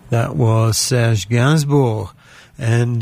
That was Serge Gainsbourg. And,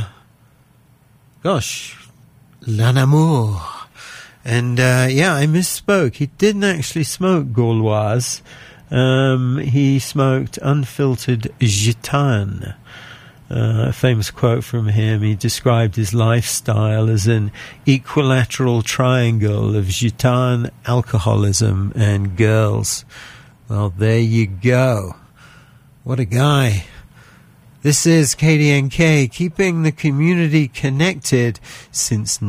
L'Amour. And, I misspoke. He didn't actually smoke Gauloise. He smoked unfiltered Gitane. A famous quote from him. He described his lifestyle as an equilateral triangle of Gitane, alcoholism, and girls. Well, there you go. What a guy. This is KDNK, keeping the community connected since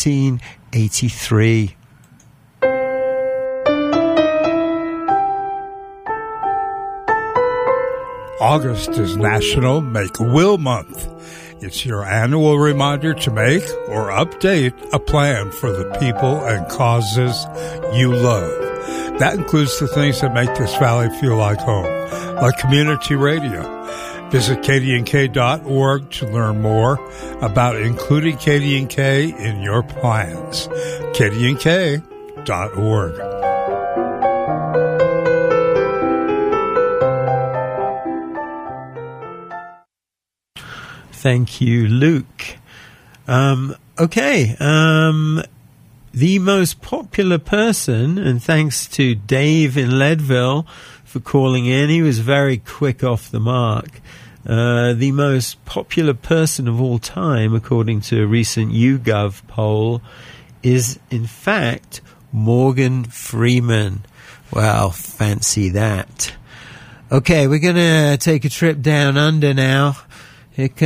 1983. August is National Make-A-Will Month. It's your annual reminder to make or update a plan for the people and causes you love. That includes the things that make this valley feel like home, like community radio. Visit kdnk.org to learn more about including KDNK in your plans. kdnk.org. Thank you, Luke. The most popular person, and thanks to Dave in Leadville for calling in, he was very quick off the mark. The most popular person of all time, according to a recent YouGov poll, is in fact Morgan Freeman. Wow, fancy that. Okay, we're going to take a trip down under now. Here comes